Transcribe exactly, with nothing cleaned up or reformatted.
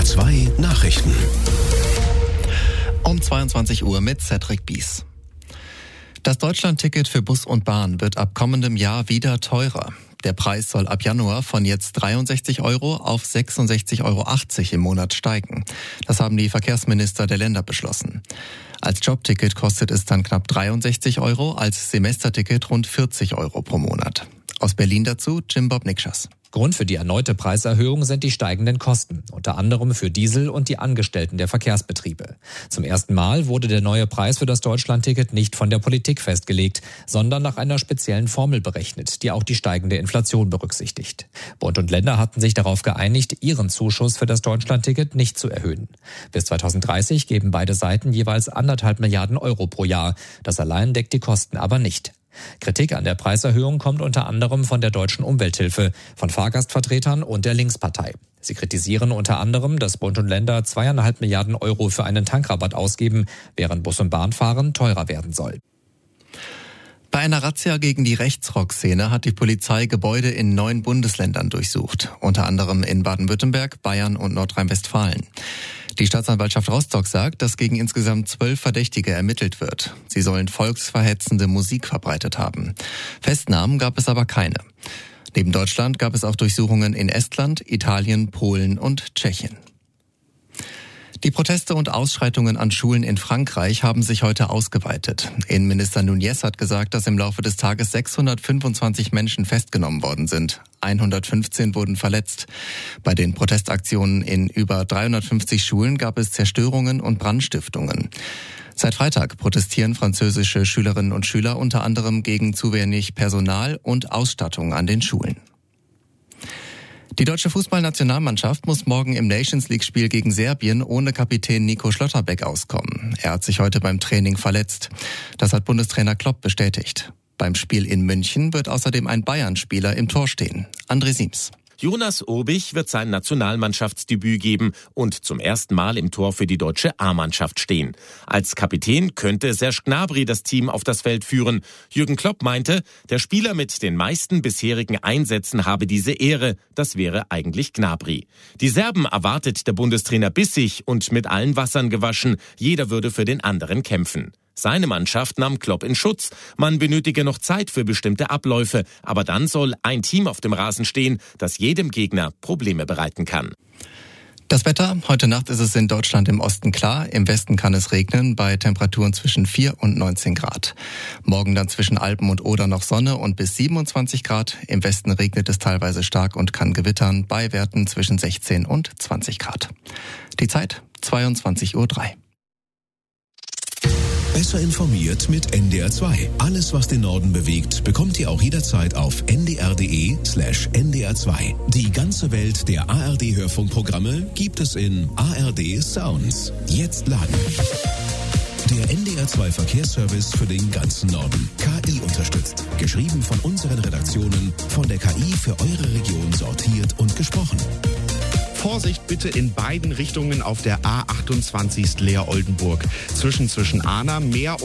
zwei Nachrichten. Um zweiundzwanzig Uhr mit Cedric Bies. Das Deutschland-Ticket für Bus und Bahn wird ab kommendem Jahr wieder teurer. Der Preis soll ab Januar von jetzt dreiundsechzig Euro auf sechsundsechzig Euro achtzig im Monat steigen. Das haben die Verkehrsminister der Länder beschlossen. Als Jobticket kostet es dann knapp dreiundsechzig Euro, als Semesterticket rund vierzig Euro pro Monat. Aus Berlin dazu Jim Bob Nikschas. Grund für die erneute Preiserhöhung sind die steigenden Kosten, unter anderem für Diesel und die Angestellten der Verkehrsbetriebe. Zum ersten Mal wurde der neue Preis für das Deutschlandticket nicht von der Politik festgelegt, sondern nach einer speziellen Formel berechnet, die auch die steigende Inflation berücksichtigt. Bund und Länder hatten sich darauf geeinigt, ihren Zuschuss für das Deutschlandticket nicht zu erhöhen. Bis zweitausenddreißig geben beide Seiten jeweils anderthalb Milliarden Euro pro Jahr. Das allein deckt die Kosten aber nicht. Kritik an der Preiserhöhung kommt unter anderem von der Deutschen Umwelthilfe, von Fahrgastvertretern und der Linkspartei. Sie kritisieren unter anderem, dass Bund und Länder zweieinhalb Milliarden Euro für einen Tankrabatt ausgeben, während Bus- und Bahnfahren teurer werden soll. Bei einer Razzia gegen die Rechtsrock-Szene hat die Polizei Gebäude in neun Bundesländern durchsucht, unter anderem in Baden-Württemberg, Bayern und Nordrhein-Westfalen. Die Staatsanwaltschaft Rostock sagt, dass gegen insgesamt zwölf Verdächtige ermittelt wird. Sie sollen volksverhetzende Musik verbreitet haben. Festnahmen gab es aber keine. Neben Deutschland gab es auch Durchsuchungen in Estland, Italien, Polen und Tschechien. Die Proteste und Ausschreitungen an Schulen in Frankreich haben sich heute ausgeweitet. Innenminister Nunez hat gesagt, dass im Laufe des Tages sechshundertfünfundzwanzig Menschen festgenommen worden sind. hundertfünfzehn wurden verletzt. Bei den Protestaktionen in über dreihundertfünfzig Schulen gab es Zerstörungen und Brandstiftungen. Seit Freitag protestieren französische Schülerinnen und Schüler unter anderem gegen zu wenig Personal und Ausstattung an den Schulen. Die deutsche Fußballnationalmannschaft muss morgen im Nations-League-Spiel gegen Serbien ohne Kapitän Nico Schlotterbeck auskommen. Er hat sich heute beim Training verletzt. Das hat Bundestrainer Klopp bestätigt. Beim Spiel in München wird außerdem ein Bayern-Spieler im Tor stehen. André Siems. Jonas Urbich wird sein Nationalmannschaftsdebüt geben und zum ersten Mal im Tor für die deutsche A-Mannschaft stehen. Als Kapitän könnte Serge Gnabry das Team auf das Feld führen. Jürgen Klopp meinte, der Spieler mit den meisten bisherigen Einsätzen habe diese Ehre. Das wäre eigentlich Gnabry. Die Serben erwartet der Bundestrainer bissig und mit allen Wassern gewaschen. Jeder würde für den anderen kämpfen. Seine Mannschaft nahm Klopp in Schutz. Man benötige noch Zeit für bestimmte Abläufe, aber dann soll ein Team auf dem Rasen stehen, das jedem Gegner Probleme bereiten kann. Das Wetter, heute Nacht ist es in Deutschland im Osten klar, im Westen kann es regnen, bei Temperaturen zwischen vier und neunzehn Grad. Morgen dann zwischen Alpen und Oder noch Sonne und bis siebenundzwanzig Grad. Im Westen regnet es teilweise stark und kann gewittern, bei Werten zwischen sechzehn und zwanzig Grad. Die Zeit zweiundzwanzig Uhr drei. Besser informiert mit N D R zwei. Alles, was den Norden bewegt, bekommt ihr auch jederzeit auf n d r punkt d e slash n d r zwei. Die ganze Welt der A R D-Hörfunkprogramme gibt es in A R D Sounds. Jetzt laden. Der N D R zwei Verkehrsservice für den ganzen Norden. K I unterstützt. Geschrieben von unseren Redaktionen, von der K I für eure Region sortiert und gesprochen. Vorsicht bitte in beiden Richtungen auf der A achtundzwanzig Leer-Oldenburg. Zwischen, zwischen Ahna, Meer